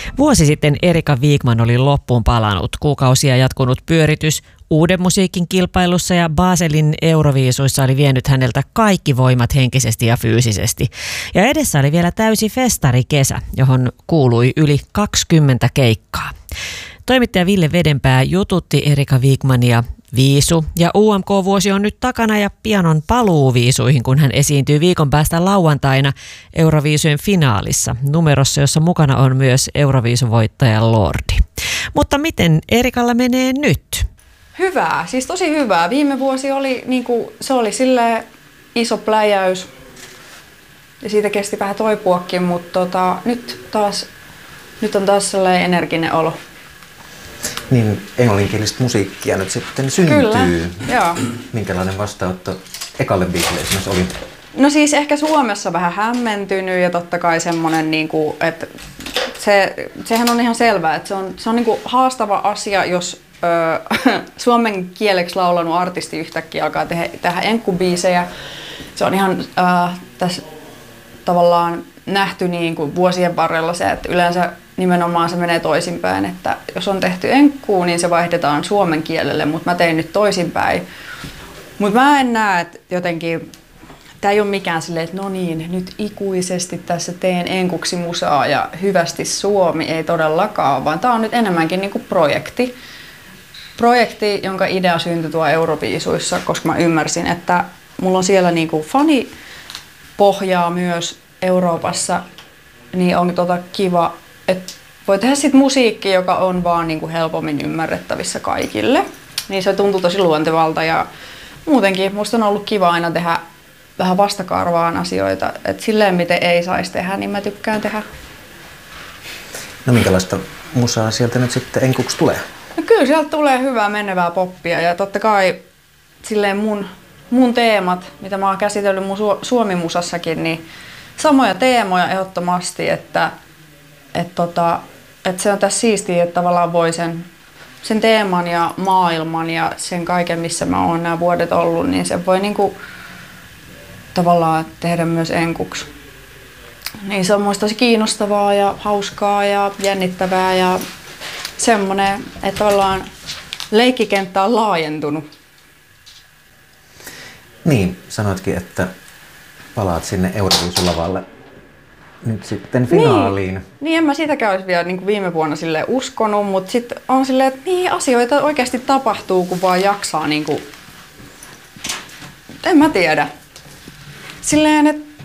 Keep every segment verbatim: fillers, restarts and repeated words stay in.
Vuosi sitten Erika Wigman oli loppuun palannut. Kuukausia jatkunut pyöritys uuden musiikin kilpailussa ja Baselin Euroviisuissa oli vienyt häneltä kaikki voimat henkisesti ja fyysisesti. Ja edessä oli vielä täysi festarikesä, johon kuului yli kaksikymmentä keikkaa. Toimittaja Ville Vedenpää jututti Erika Wigmania. Viisu ja U M K-vuosi on nyt takana ja pian on paluu viisuihin, kun hän esiintyy viikon päästä lauantaina Euroviisujen finaalissa, numerossa, jossa mukana on myös Euroviisuvoittaja Lordi. Mutta miten Erikalla menee nyt? Hyvää, siis tosi hyvää. Viime vuosi oli, niin kuin, se oli silleen iso pläjäys ja siitä kesti vähän toipuakin, mutta tota, nyt, taas, nyt on taas sellainen energinen olo. Niin englanninkielistä musiikkia nyt sitten syntyy. Kyllä, joo. Minkälainen vastaanotto ekalle biisille esimerkiksi oli? No siis ehkä Suomessa vähän hämmentynyt ja totta kai semmoinen, niin kuin, että se, sehän on ihan selvää, että se on, se on niin kuin haastava asia, jos ö, suomen kieleksi laulanut artisti yhtäkkiä alkaa tehdä, tehdä enkkubiisejä. Se on ihan ö, tässä tavallaan nähty niin kuin vuosien varrella se, että yleensä nimenomaan se menee toisinpäin, että jos on tehty enkkuu, niin se vaihdetaan suomen kielelle, mutta mä tein nyt toisinpäin. Mutta mä en näe, että jotenkin, tää ei ole mikään silleen, että no niin, nyt ikuisesti tässä teen enkuksi musaa ja hyvästi Suomi, ei todellakaan, vaan tää on nyt enemmänkin niinku projekti. Projekti, jonka idea syntyi tuo Euroviisuissa, koska mä ymmärsin, että mulla on siellä niinku fanipohjaa myös Euroopassa, niin on tota kiva, että voi tehdä sit musiikki, joka on vaan niinku helpommin ymmärrettävissä kaikille. Niin se tuntuu tosi luontevalta ja muutenkin musta on ollut kiva aina tehdä vähän vastakarvaan asioita. Et silleen miten ei saisi tehdä, niin mä tykkään tehdä. No minkälaista musaa sieltä nyt sitten enkuksi tulee? No kyllä sieltä tulee hyvää menevää poppia ja totta kai silleen mun, mun teemat, mitä mä oon käsitellyt mun su- Suomi-musassakin, niin samoja teemoja ehdottomasti, että et tota, et se on tässä siistiä, että tavallaan voi sen, sen teeman ja maailman ja sen kaiken, missä mä oon nämä vuodet ollut, niin se voi niinku tavallaan tehdä myös enkuksi. Niin se on muista tosi kiinnostavaa ja hauskaa ja jännittävää ja semmoinen, että tavallaan leikkikenttä on laajentunut. Niin, sanoitkin, että palaat sinne Euroviisulavalle nyt sitten finaaliin. Niin, niin en mä sitäkään olisi vielä niin kuin viime vuonna silleen uskonut, mutta sitten on silleen, että niin asioita oikeasti tapahtuu, kun vaan jaksaa niin kuin, en mä tiedä. Silleen, että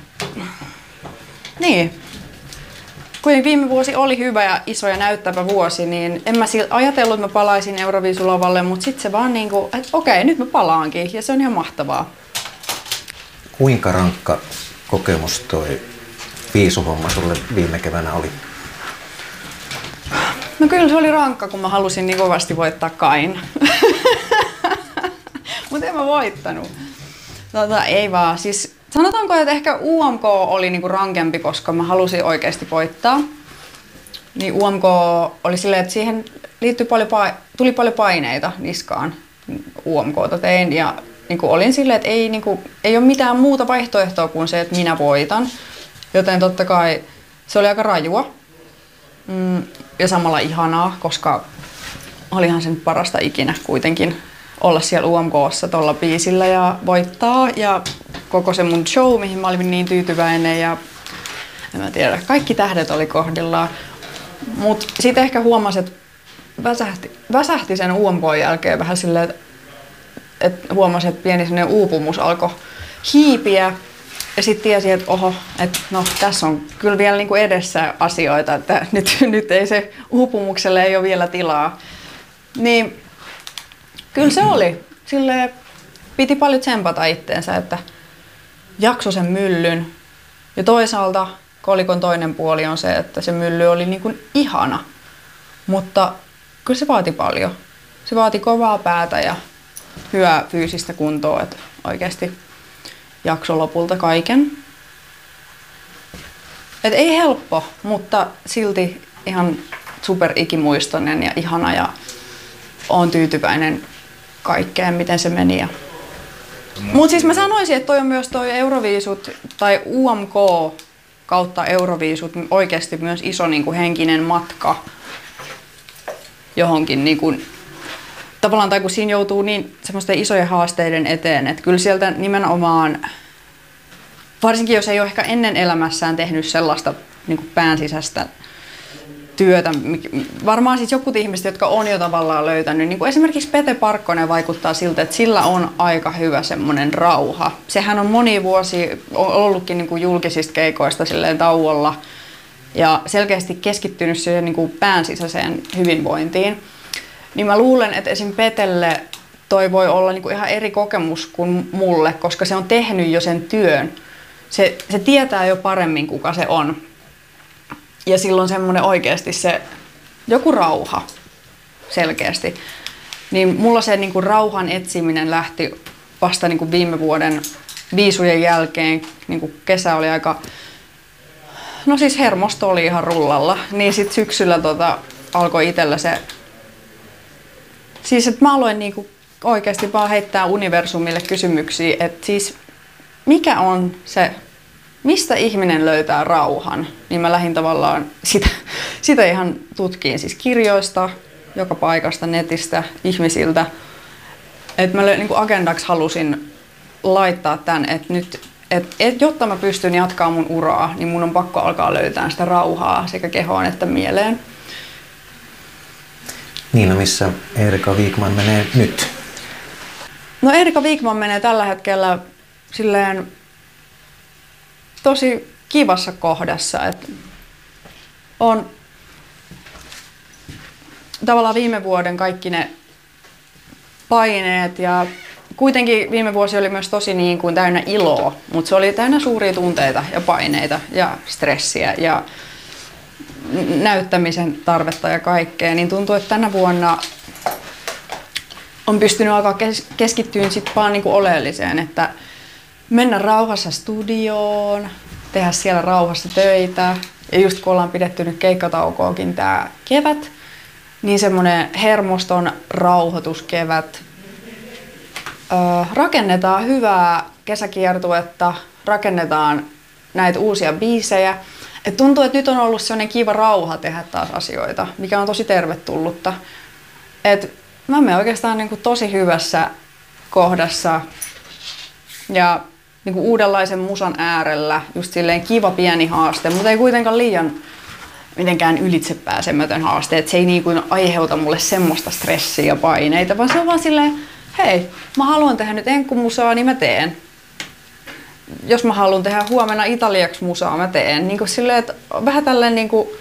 niin. Kuitenkin viime vuosi oli hyvä ja iso ja näyttävä vuosi, niin en mä ajatellut, että mä palaisin Euroviisulavalle, mutta sitten se vaan niin kuin, että okei, nyt mä palaankin ja se on ihan mahtavaa. Kuinka rankka kokemus toi viisuhomma sulle viime keväänä oli? No kyllä se oli rankka, kun mä halusin niin kovasti voittaa Kain. Mutta en mä voittanut. Tota, ei vaan. Siis, sanotaanko, että ehkä U M K oli niinku rankempi, koska mä halusin oikeasti voittaa. Niin U M K oli silleen, että siihen liittyi paljon pa- tuli paljon paineita niskaan. U M K:ta tein ja niinku olin silleen, että ei, niinku, ei ole mitään muuta vaihtoehtoa kuin se, että minä voitan. Joten totta kai se oli aika rajua mm, ja samalla ihanaa, koska olihan se nyt parasta ikinä kuitenkin olla siellä U M K:ssa tuolla biisillä ja voittaa. Ja koko se mun show, mihin mä olin niin tyytyväinen ja en mä tiedä, kaikki tähdet oli kohdillaan. Mut sitten ehkä huomasin, että väsähti, väsähti sen U M K:n jälkeen vähän silleen, että et huomasin, että pieni sellainen uupumus alkoi hiipiä. Ja sitten tiesin, että oho, että no tässä on kyllä vielä niinku edessä asioita, että nyt, nyt ei se uupumukselle ei ole vielä tilaa. Niin kyllä se oli. Silleen piti paljon tsempata itteensä, että jakso sen myllyn. Ja toisaalta kolikon toinen puoli on se, että se mylly oli niinku ihana. Mutta kyllä se vaati paljon. Se vaati kovaa päätä ja hyvää fyysistä kuntoa, että oikeasti jakso lopulta kaiken. Et ei helppo, mutta silti ihan super ikimuistoinen ja ihana ja oon tyytyväinen kaikkeen, miten se meni. Ja mutta siis mä sanoisin, että toi on myös toi Euroviisut tai U M K kautta Euroviisut oikeasti myös iso niin kuin henkinen matka johonkin niin kuin, tavallaan, tai kun siinä joutuu niin semmoisten isojen haasteiden eteen, että kyllä sieltä nimenomaan, varsinkin jos ei ole ehkä ennen elämässään tehnyt sellaista niin kuin pään sisäistä työtä, varmaan siis jotkut ihmiset, jotka on jo tavallaan löytänyt, niin kuin esimerkiksi Pete Parkkonen vaikuttaa siltä, että sillä on aika hyvä semmoinen rauha. Sehän on moni vuosi ollutkin niin kuin julkisista keikoista silleen tauolla ja selkeästi keskittynyt siihen niin kuin pään sisäiseen hyvinvointiin. Niin mä luulen, että esim. Petelle toi voi olla niin kuin ihan eri kokemus kuin mulle, koska se on tehnyt jo sen työn. Se, se tietää jo paremmin, kuka se on. Ja silloin semmoinen oikeasti se joku rauha selkeästi. Niin mulla se niin kuin rauhan etsiminen lähti vasta niin kuin viime vuoden viisujen jälkeen. Niin kuin kesä oli aika, no siis hermosto oli ihan rullalla. Niin sit syksyllä tota, alkoi itsellä se, siis että mä aloin niin kuin oikeasti vaan heittää universumille kysymyksiä, että siis mikä on se, mistä ihminen löytää rauhan, niin mä lähdin tavallaan sitä, sitä ihan tutkiin siis kirjoista, joka paikasta, netistä, ihmisiltä. Et mä niin kuin agendaksi halusin laittaa tämän, että nyt, et, et, jotta mä pystyn jatkaa mun uraa, niin mun on pakko alkaa löytää sitä rauhaa sekä kehoon että mieleen. Niin, no missä Erika Wigman menee nyt? No Erika Wigman menee tällä hetkellä silleen tosi kivassa kohdassa, että on tavallaan viime vuoden kaikki ne paineet ja kuitenkin viime vuosi oli myös tosi niin kuin täynnä iloa, mutta se oli täynnä suuria tunteita ja paineita ja stressiä ja näyttämisen tarvetta ja kaikkea, niin tuntuu, että tänä vuonna on pystynyt alkaa keskittyä sitten vaan niin kuin oleelliseen, että mennä rauhassa studioon, tehdä siellä rauhassa töitä. Ja just kun ollaan pidetty nyt keikkataukoakin tää kevät, niin semmoinen hermoston rauhoituskevät. Öö, rakennetaan hyvää kesäkiertuetta, rakennetaan näitä uusia biisejä. Et tuntuu, että nyt on ollut sellainen kiva rauha tehdä taas asioita, mikä on tosi tervetullutta. Et mä menen oikeastaan niin kuin tosi hyvässä kohdassa ja niin kuin uudenlaisen musan äärellä, just silleen kiva pieni haaste, mutta ei kuitenkaan liian mitenkään ylitsepääsemätön haaste, että se ei niin kuin aiheuta mulle semmoista stressiä ja paineita, vaan se on vaan silleen, hei, mä haluan tehdä nyt enkkumusaa, niin mä teen. Jos mä haluan tehdä huomenna italiaksi musaa, mä teen. Niin kuin silleen, että vähän tälleen niin kuin,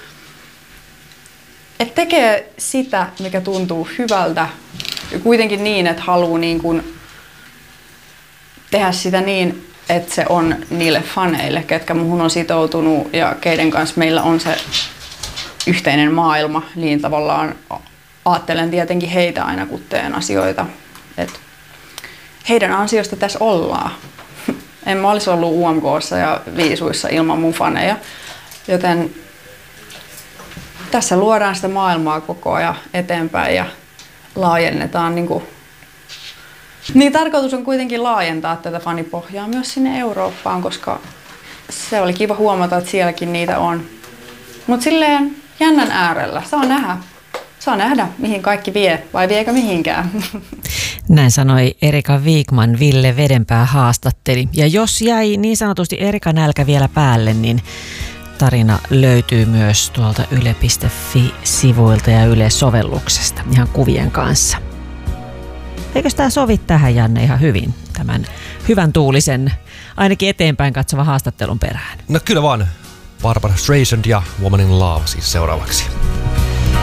että tekee sitä, mikä tuntuu hyvältä, ja kuitenkin niin, että haluaa niin kuin tehdä sitä niin, että se on niille faneille, ketkä muhun on sitoutunut ja keiden kanssa meillä on se yhteinen maailma, niin tavallaan ajattelen tietenkin heitä aina, kun teen asioita. Et heidän ansiosta tässä ollaan. En mä olisi ollut U M K:ssa ja viisuissa ilman mun faneja, joten tässä luodaan sitä maailmaa koko ajan eteenpäin ja laajennetaan niin kuin niin tarkoitus on kuitenkin laajentaa tätä fanipohjaa myös sinne Eurooppaan, koska se oli kiva huomata, että sielläkin niitä on. Mutta silleen jännän äärellä. Saa nähdä. Saa nähdä, mihin kaikki vie, vai viekö mihinkään. Näin sanoi Erika Wigman, Ville Vedenpää haastatteli. Ja jos jäi niin sanotusti Erika nälkä vielä päälle, niin tarina löytyy myös tuolta yle piste fi-sivuilta ja Yle-sovelluksesta ihan kuvien kanssa. Eikös tämä sovi tähän, Janne, ihan hyvin, tämän hyvän tuulisen, ainakin eteenpäin katsova haastattelun perään? No kyllä vaan. Barbra Streisand ja Woman in Love siis seuraavaksi.